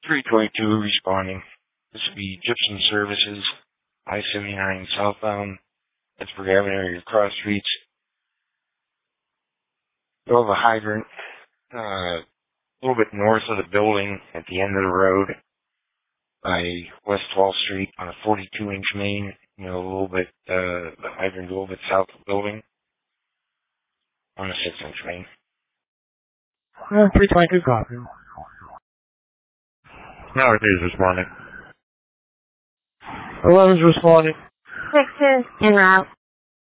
322 responding. This would be Gypsum Services, I-79 southbound. That's for Avenue area cross streets. You'll have a hydrant a little bit north of the building at the end of the road by West 12th Street on a 42-inch main. A little bit, the hydrant a little bit south of the building on a 6-inch main. 322 copy. Now it is responding. 11's responding. 6 is en route.